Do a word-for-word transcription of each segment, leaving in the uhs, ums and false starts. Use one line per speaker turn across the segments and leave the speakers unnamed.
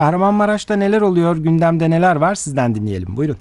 Kahramanmaraş'ta neler oluyor, gündemde neler var sizden dinleyelim. Buyurun.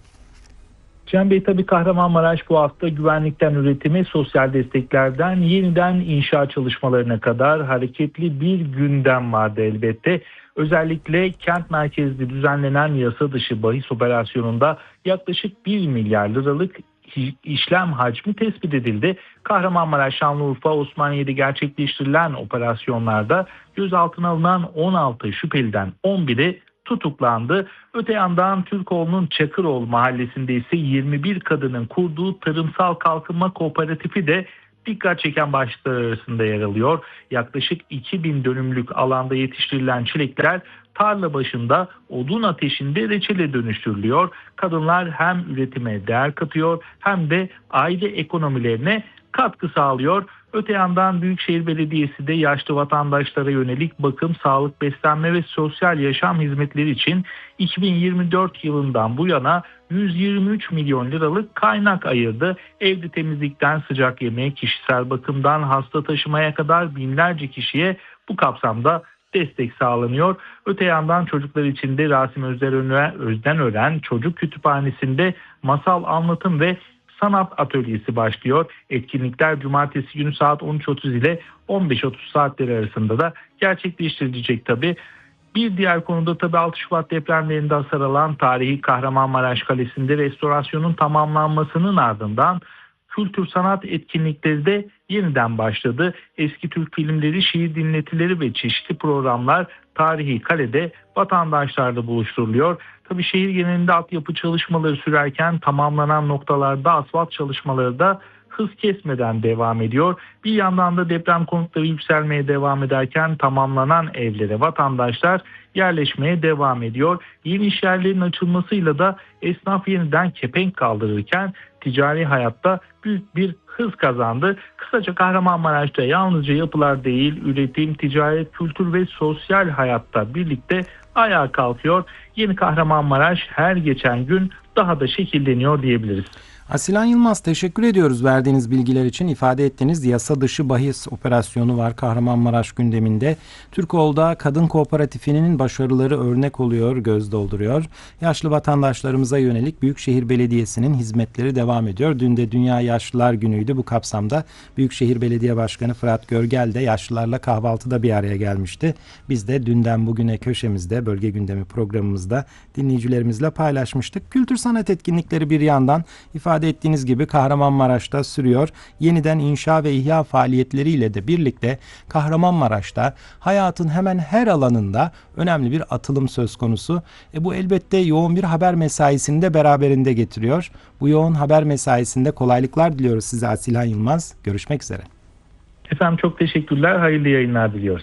Cem Bey, tabii Kahramanmaraş bu hafta güvenlikten üretime, sosyal desteklerden yeniden inşa çalışmalarına kadar hareketli bir gündem vardı elbette. Özellikle kent merkezli düzenlenen yasa dışı bahis operasyonunda yaklaşık bir milyar liralık işlem hacmi tespit edildi. Kahramanmaraş, Şanlıurfa, Osmaniye'de gerçekleştirilen operasyonlarda gözaltına alınan on altı şüpheliden on biri tutuklandı. Öte yandan Türkoğlu'nun Çakıroğlu mahallesinde ise yirmi bir kadının kurduğu tarımsal kalkınma kooperatifi de dikkat çeken başlıklar arasında yer alıyor. Yaklaşık iki bin dönümlük alanda yetiştirilen çilekler tarla başında odun ateşinde reçele dönüştürülüyor. Kadınlar hem üretime değer katıyor hem de aile ekonomilerine katkı sağlıyor. Öte yandan Büyükşehir Belediyesi de yaşlı vatandaşlara yönelik bakım, sağlık, beslenme ve sosyal yaşam hizmetleri için iki bin yirmi dört yılından bu yana yüz yirmi üç milyon liralık kaynak ayırdı. Evde temizlikten sıcak yemeğe, kişisel bakımdan hasta taşımaya kadar binlerce kişiye bu kapsamda destek sağlanıyor. Öte yandan çocuklar için de Rasim Özdenören Çocuk Kütüphanesi'nde masal anlatım ve sanat atölyesi başlıyor. Etkinlikler cumartesi günü saat on üç otuz ile on beş otuz saatleri arasında da gerçekleştirilecek tabii. Bir diğer konuda tabii altı Şubat depremlerinde hasar alan tarihi Kahramanmaraş Kalesi'nde restorasyonun tamamlanmasının ardından kültür sanat etkinlikleri de yeniden başladı. Eski Türk filmleri, şiir dinletileri ve çeşitli programlar tarihi kalede vatandaşlarla buluşturuluyor. Tabii şehir genelinde altyapı çalışmaları sürerken tamamlanan noktalarda asfalt çalışmaları da hız kesmeden devam ediyor. Bir yandan da deprem konutları yükselmeye devam ederken tamamlanan evlere vatandaşlar yerleşmeye devam ediyor. Yeni iş yerlerinin açılmasıyla da esnaf yeniden kepenk kaldırırken ticari hayatta büyük bir hız kazandı. Kısaca Kahramanmaraş'ta yalnızca yapılar değil, üretim, ticaret, kültür ve sosyal hayatta birlikte ayağa kalkıyor. Yeni Kahramanmaraş her geçen gün daha da şekilleniyor diyebiliriz.
Asilan Yılmaz, teşekkür ediyoruz verdiğiniz bilgiler için. İfade ettiğiniz yasa dışı bahis operasyonu var Kahramanmaraş gündeminde. Türkoğlu'da kadın kooperatifinin başarıları örnek oluyor, göz dolduruyor. Yaşlı vatandaşlarımıza yönelik Büyükşehir Belediyesi'nin hizmetleri devam ediyor. Dün de Dünya Yaşlılar Günü'ydü. Bu kapsamda Büyükşehir Belediye Başkanı Fırat Görgel de yaşlılarla kahvaltıda bir araya gelmişti. Biz de dünden bugüne köşemizde, bölge gündemi programımızda dinleyicilerimizle paylaşmıştık. Kültür sanat etkinlikleri bir yandan, ifade ettiğiniz gibi Kahramanmaraş'ta sürüyor. Yeniden inşa ve ihya faaliyetleriyle de birlikte Kahramanmaraş'ta hayatın hemen her alanında önemli bir atılım söz konusu. E bu elbette yoğun bir haber mesaisini de beraberinde getiriyor. Bu yoğun haber mesaisinde kolaylıklar diliyoruz size Asilan Yılmaz. Görüşmek üzere.
Efendim çok teşekkürler. Hayırlı yayınlar diliyoruz.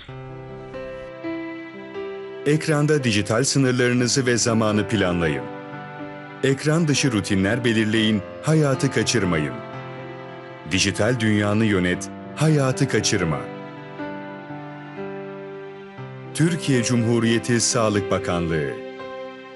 Ekranda dijital sınırlarınızı ve zamanı planlayın. Ekran dışı rutinler belirleyin, hayatı kaçırmayın. Dijital dünyanı yönet, hayatı kaçırma. Türkiye Cumhuriyeti Sağlık Bakanlığı